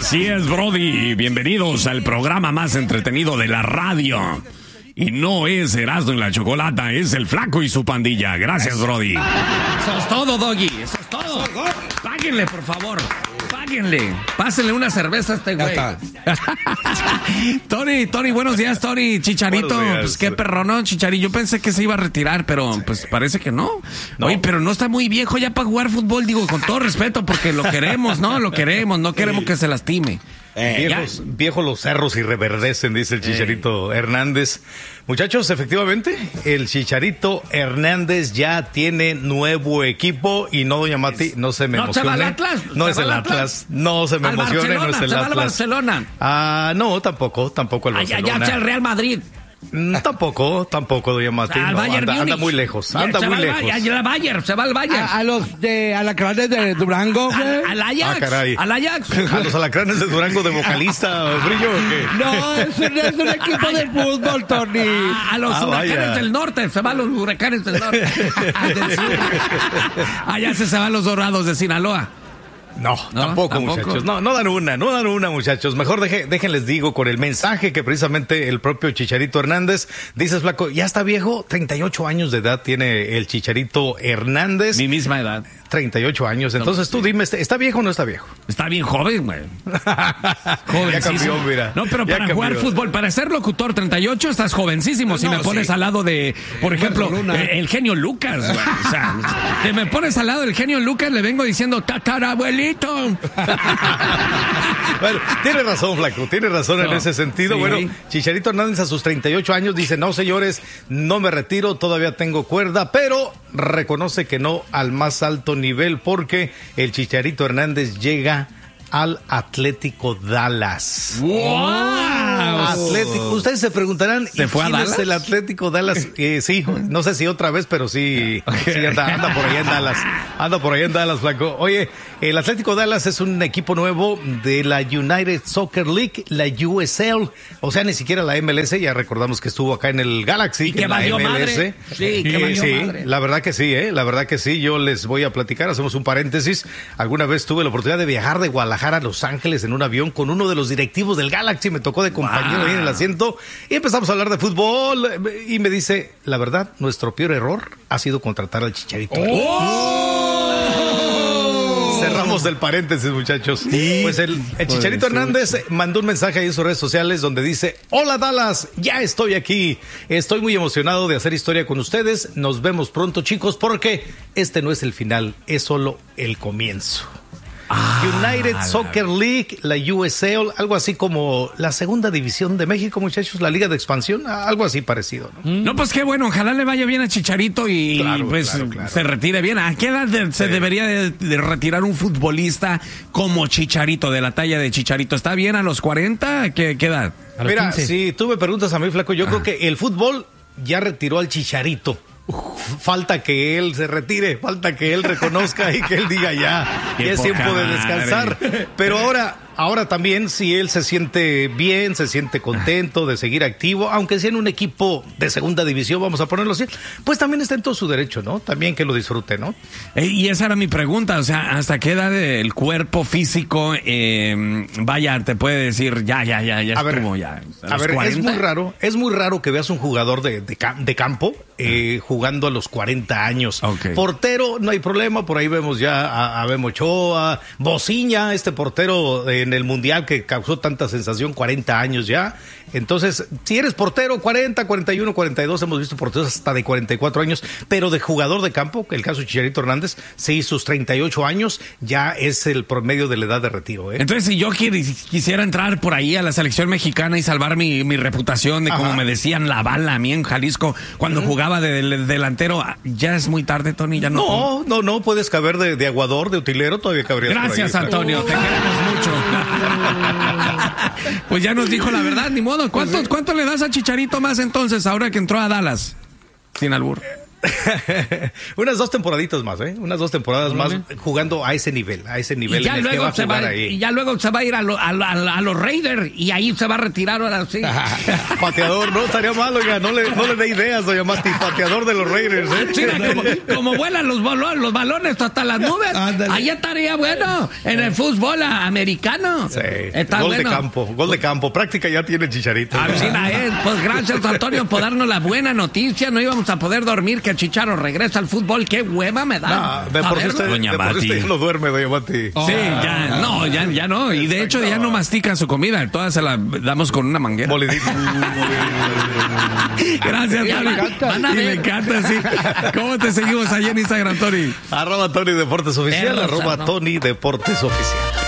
Así es, Brody. Bienvenidos al programa más entretenido de la radio. Y no es Erasmo y la Chocolata, es el Flaco y su pandilla. Gracias, Brody. Eso es todo, Doggy. Eso es todo. Páguenle, por favor. Páguenle. Pásenle una cerveza a este güey. Tony, buenos días, Tony. Chicharito, pues qué perro, ¿no? Chicharito, yo pensé que se iba a retirar, pero pues parece que no. Oye, pero no está muy viejo ya para jugar fútbol, digo, con todo respeto, porque lo queremos, ¿no? Lo queremos, no queremos que se lastime. Viejos los cerros y reverdecen, dice el Chicharito Hernández. Muchachos, efectivamente, el Chicharito Hernández ya tiene nuevo equipo y no, doña Mati, no se me emocione. ¿Se va al Atlas? No es el Atlas. No se me emocione, no es el Atlas. ¿Se va al Barcelona? No, tampoco el Barcelona. Ya el Real Madrid. Tampoco, doña Mati. Al Bayern anda muy lejos. Anda muy lejos. Se va al Bayern. A los de Alacranes de Durango. Al Ajax. Caray. Al Ajax. A los Alacranes de Durango de vocalista, Brillo, ¿o qué? No, es un equipo de fútbol, Tony. A los Huracanes del Norte. Se van los Huracanes del Norte. Allá se van los Dorados de Sinaloa. No, tampoco, muchachos. No dan una, muchachos. Mejor déjenles digo con el mensaje que precisamente el propio Chicharito Hernández. Dices, Flaco, ya está viejo, 38 años de edad tiene el Chicharito Hernández. Mi misma edad. 38 años. Entonces tú dime, ¿está viejo o no está viejo? Está bien joven, güey. Ya cambió, mira. No, pero para jugar fútbol, para ser locutor 38 estás jovencísimo. Si me pones al lado de, por ejemplo, el genio Lucas, güey. O sea, te me pones al lado del genio Lucas, le vengo diciendo tatarabuelito. Bueno, tiene razón, Flaco, tiene razón en ese sentido. Sí. Bueno, Chicharito Hernández a sus 38 años dice, no, señores, no me retiro, todavía tengo cuerda, pero reconoce que no al más alto nivel porque el Chicharito Hernández llega al Atlético Dallas. ¡Wow! Atlético. Ustedes se preguntarán, ¿se fue a Dallas? ¿Es el Atlético Dallas? Sí, no sé si otra vez, pero sí anda por allá en Dallas. Anda por allá en Dallas, Flaco. Oye, el Atlético Dallas es un equipo nuevo de la United Soccer League, la USL. O sea, ni siquiera la MLS. Ya recordamos que estuvo acá en el Galaxy. Y que valió madre. Sí, que valió madre. La verdad que sí, La verdad que sí. Yo les voy a platicar, hacemos un paréntesis. Alguna vez tuve la oportunidad de viajar de Guadalajara a Los Ángeles en un avión con uno de los directivos del Galaxy. Me tocó de compañero ahí en el asiento y empezamos a hablar de fútbol y me dice, la verdad, nuestro peor error ha sido contratar al Chicharito. Cerramos el paréntesis, muchachos. Sí, pues el Chicharito Hernández mandó un mensaje ahí en sus redes sociales donde dice, hola Dallas, ya estoy aquí. Estoy muy emocionado de hacer historia con ustedes. Nos vemos pronto, chicos, porque este no es el final, es solo el comienzo. United Soccer League, la USL, algo así como la segunda división de México, muchachos, la liga de expansión, algo así parecido, ¿no? No, pues qué bueno, ojalá le vaya bien a Chicharito y claro. Se retire bien. ¿A qué edad se debería de retirar un futbolista como Chicharito, de la talla de Chicharito? ¿Está bien a los 40? ¿Qué edad? Mira, 15. Si tú me preguntas a mí, Flaco, yo creo que el fútbol ya retiró al Chicharito. Falta que él se retire, falta que él reconozca y que él diga ya es tiempo de descansar. Pero ahora también, si él se siente bien, se siente contento de seguir activo, aunque sea en un equipo de segunda división, vamos a ponerlo así, pues también está en todo su derecho, ¿no? También que lo disfrute, ¿no? Y esa era mi pregunta, o sea, ¿hasta qué edad el cuerpo físico, te puede decir ya estuvo, ya? A ver, 40? es muy raro que veas un jugador de campo jugando a los 40 años. Okay. Portero, no hay problema, por ahí vemos ya a Memo Ochoa, Bociña, este portero en el Mundial que causó tanta sensación, 40 años ya. Entonces, si eres portero, 40, 41, 42, hemos visto porteros hasta de 44 años, pero de jugador de campo, el caso de Chicharito Hernández, sí, sus 38 años ya es el promedio de la edad de retiro. Entonces, si yo quisiera entrar por ahí a la selección mexicana y salvar mi reputación de como me decían la bala a mí en Jalisco cuando jugaba de delantero, ya es muy tarde, Tony, ya no. No, puedes caber de aguador, de utilero, todavía cabrías. Gracias, por ahí, Antonio, te queremos mucho. Pues ya nos dijo la verdad, ni modo. ¿Cuánto le das a Chicharito más entonces ahora que entró a Dallas? Sin albur. Unas 2 temporaditas más, unas 2 temporadas más jugando a ese nivel y ya en el que va a jugar ahí. Y ya luego se va a ir a los Raiders y ahí se va a retirar ahora sí. Pateador, no estaría mal, oiga, no le dé ideas, doña Mati, pateador de los Raiders, Sí, como vuelan los balones hasta las nubes, ahí estaría bueno en el fútbol americano. Sí. Está gol bueno. de campo, práctica ya tiene Chicharito. Pues gracias, Antonio, por darnos la buena noticia. No íbamos a poder dormir que Chicharo regresa al fútbol. Qué hueva me da. De por sí usted no duerme, doña Mati. Sí, ya no. Y de hecho ya no mastica su comida. Todas se la damos con una manguera. Gracias, Tony. Me encanta, sí. ¿Cómo te seguimos allá en Instagram, Tony? @Tony Deportes Oficial, @Tony Deportes Oficial.